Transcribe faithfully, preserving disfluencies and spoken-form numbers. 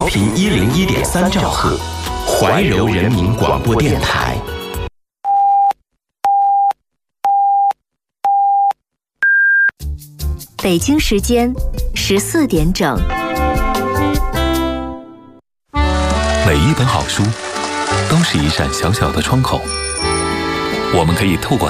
频一零一点三兆赫，怀柔人民广播电台。 北京时间十四点整。 每一本好书都是一扇小小的窗口，我们可以透过